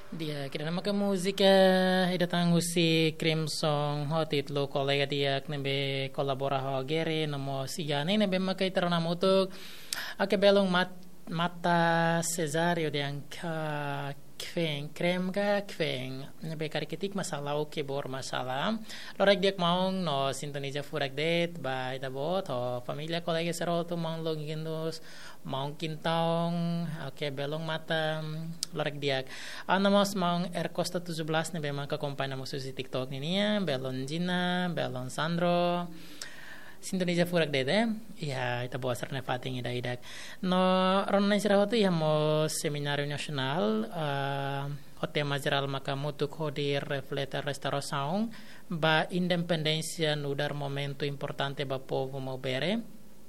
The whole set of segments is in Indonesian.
Dia kira nama ke musik ida tanggu si Cream Song hotit lo kolega dia nebe kolabora ho gere namo si gane nebe makai terana mutuk ake belong mata Cesario yang kveng krem ka kveng nebe kariketik masalah oke bor masalah lorek dia maung no sintonija furak det ba ida bot ho familia kolega seroto maung lo gendus maung kintaong oke belong mata lorek dia anamos maung Costa 17 nebe maka kompanya mususi TikTok ini ya belon Gina belon Sandro sintonija furak dede ya ita bawa sarne fating ida no ron sira hotu ya mo seminario nasional o tema geral maka mutuk hodi reflete restauração ba independencia nudar momento importante ba povo mo bere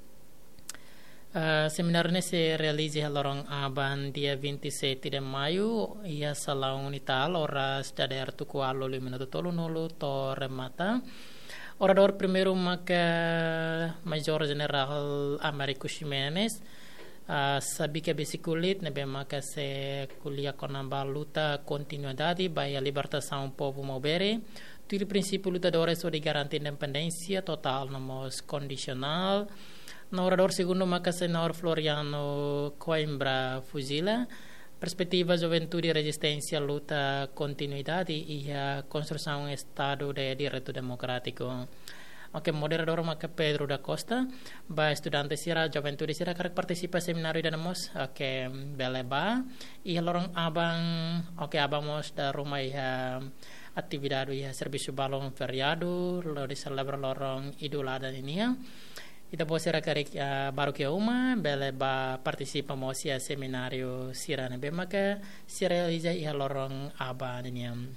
seminário se realiza lorong aban dia 27 de maio ia salão unital horas dader tuku alo 5 minuto tolu nulu to remata. Orador primeiro maka Major General Américo Ximenes sabi que bicicleta nebe maka se kuliah konamba luta continuidade by a libertação povo mobere tudo princípio lutadores de garantir independência total nomos condicional no orador segundo maka senhor Floriano Coimbra Fuzila perspectiva juventude resistência luta continuidade e a construção um estado de direito democrático. Ok, moderador maka Pedro da Costa, ba estudante sira juventude sira karak participa seminário danamos. Ok, beleba. E lorong abang, ok abamos da rumah ya atividade ya serviço balong feriado, lo di celebra lorong Idul Adha ini ya. Ita pode ser baru que uma bele ba participa mosia seminário sira nebe maka se realiza ia lorong aba niam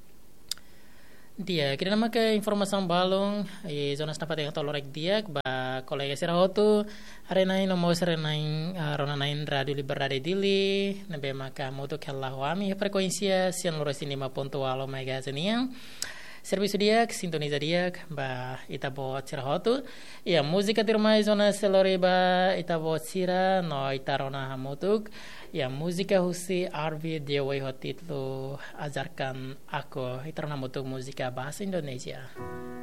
dia kira nama ke informação balong e zona tempat yang tolorek dia ba kolega sira hotu arenai no mo serenai ronain radio liberdade dili nebe maka moto kella wami frekuensia 105.8 MHz niam serviço dia, sintoniza dia, ba itabo tira hotu. Ya música tirmai zona seloriba itabo tira no itarona hamutuk. Ya música husi arvi dewa hotit lo ajarkan aku itarona hamutuk música bahasa Indonesia.